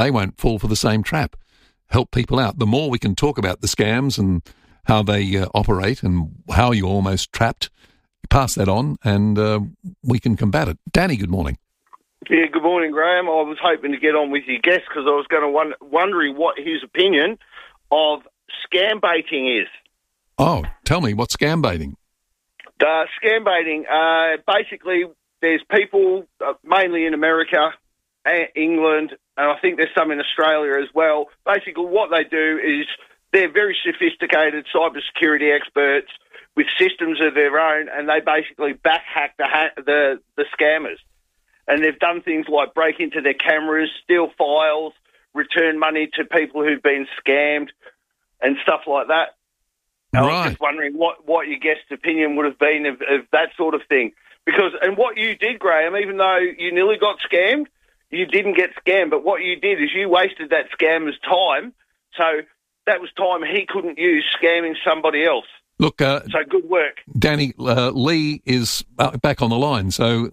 they won't fall for the same trap. Help people out. The more we can talk about the scams and how they operate and how you're almost trapped, pass that on and we can combat it. Danny, good morning. Yeah, good morning, Graham. I was hoping to get on with your guest because I was going to wondering what his opinion of scam baiting is. Oh, tell me, what's scam baiting? Scam baiting, basically, there's people, mainly in America, England, and I think there's some in Australia as well. Basically, what they do is they're very sophisticated cybersecurity experts with systems of their own, and they basically back-hack the scammers. And they've done things like break into their cameras, steal files, return money to people who've been scammed, and stuff like that. I was just wondering what your guest's opinion would have been of that sort of thing. Because, and what you did, Graham, even though you nearly got scammed, you didn't get scammed. But what you did is you wasted that scammer's time. So that was time he couldn't use scamming somebody else. Look, so good work. Danny, Lee is back on the line. So,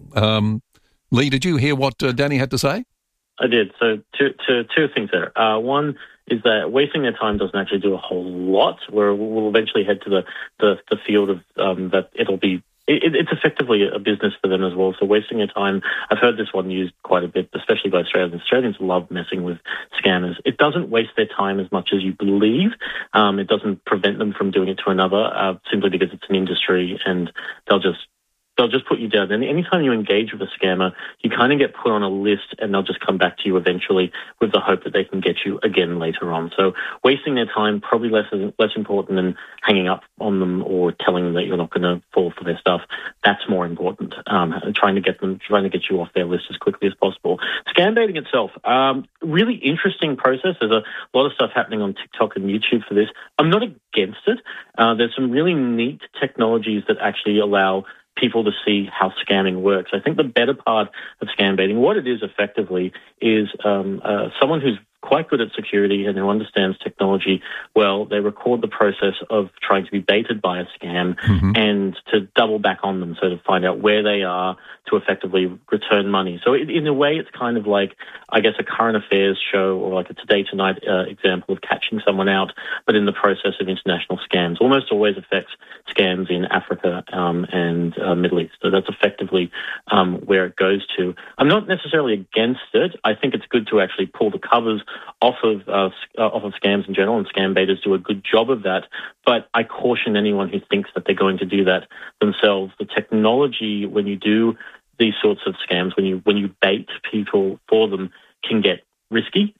Lee, did you hear what Danny had to say? I did. So two things there. One is that wasting their time doesn't actually do a whole lot. We'll eventually head to the field of that it'll be. It's effectively a business for them as well. So wasting your time, I've heard this one used quite a bit, especially by Australians. Australians love messing with scammers. It doesn't waste their time as much as you believe. It doesn't prevent them from doing it to another, simply because it's an industry and they'll just put you down. And anytime you engage with a scammer, you kind of get put on a list and they'll just come back to you eventually with the hope that they can get you again later on. So wasting their time, probably less important than hanging up on them or telling them that you're not going to fall for their stuff. That's more important. Trying to get you off their list as quickly as possible. Scam baiting itself, really interesting process. There's a lot of stuff happening on TikTok and YouTube for this. I'm not against it. There's some really neat technologies that actually allow people to see how scamming works. I think the better part of scam baiting, what it is effectively, is someone who's quite good at security and who understands technology well. They record the process of trying to be baited by a scam and to double back on them, so to find out where they are to effectively return money. So in a way, it's kind of like, I guess, a current affairs show or like a Today Tonight example of catching someone out, but in the process of international scams. Almost always affects scams in Africa and Middle East. So that's effectively where it goes to. I'm not necessarily against it. I think it's good to actually pull the covers off of scams in general, and scam baiters do a good job of that. But I caution anyone who thinks that they're going to do that themselves. The technology, when you do these sorts of scams, when you bait people for them, can get risky.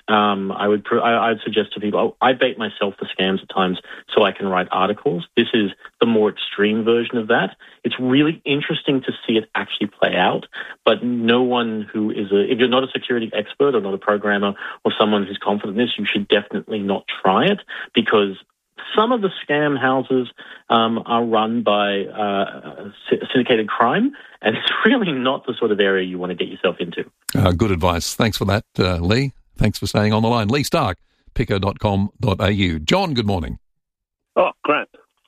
I'd suggest to people, I bait myself for scams at times so I can write articles. This is the more extreme version of that. It's really interesting to see it actually play out, but no one who is if you're not a security expert or not a programmer or someone who's confident in this, you should definitely not try it, because some of the scam houses are run by syndicated crime, and it's really not the sort of area you want to get yourself into. Good advice. Thanks for that, Lee. Thanks for staying on the line. Lee Stark, picker.com.au. John, good morning. Oh, great.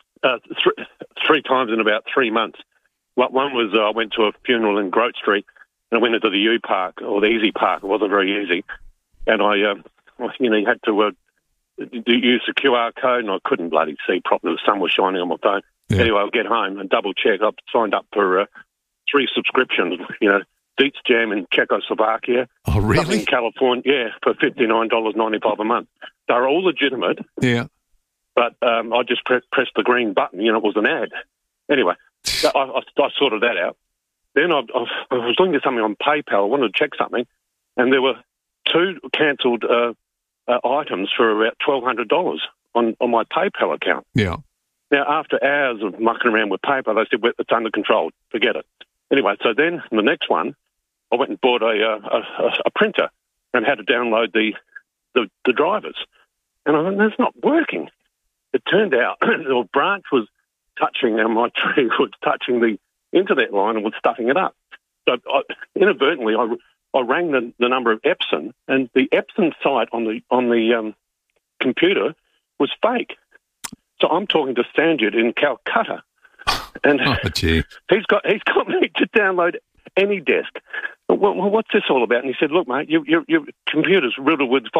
Three times in about 3 months. One was I went to a funeral in Grote Street, and I went into the U Park, or the Easy Park. It wasn't very easy. And I, you had to use the QR code, and I couldn't bloody see properly. The sun was shining on my phone. Yeah. Anyway, I'll get home and double-check. I've signed up for 3 subscriptions, Dietz Jam in Czechoslovakia. Oh, really? In California, yeah, for $59.95 a month. They're all legitimate. Yeah. But I just pressed the green button. It was an ad. Anyway, I sorted that out. Then I was looking at something on PayPal. I wanted to check something, and there were 2 cancelled items for about $1,200 on my PayPal account. Yeah. Now, after hours of mucking around with PayPal, they said, well, it's under control. Forget it. Anyway, so then the next one, I went and bought a printer and had to download the drivers. And I thought, that's not working. It turned out the branch was touching, and my tree was touching the internet line and was stuffing it up. So inadvertently, I rang the number of Epson, and the Epson site on the computer was fake. So I'm talking to Sanjit in Calcutta, and he's got me to download any desk. Well, what's this all about? And he said, look, mate, your computer's riddled with